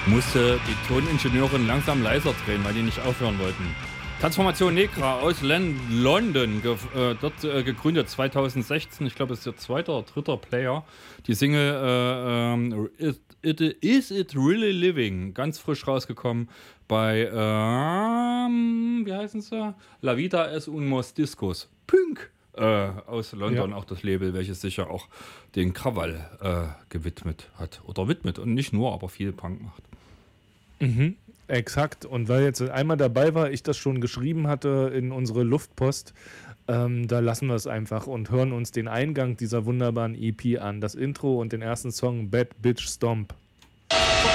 musste die Toningenieurin langsam leiser drehen, weil die nicht aufhören wollten. Transformation Negra aus London, dort gegründet 2016. Ich glaube, es ist der zweite oder dritte Player. Die Single Is It Really Living, ganz frisch rausgekommen bei, wie heißen sie? La Vida es Unos Discos. Punk! Aus London, ja. Auch das Label, welches sich ja auch den Krawall gewidmet hat. Oder widmet und nicht nur, aber viel Punk macht. Mhm. Exakt. Und weil jetzt einmal dabei war, ich das schon geschrieben hatte in unsere Luftpost, da lassen wir es einfach und hören uns den Eingang dieser wunderbaren EP an. Das Intro und den ersten Song Bad Bitch Stomp.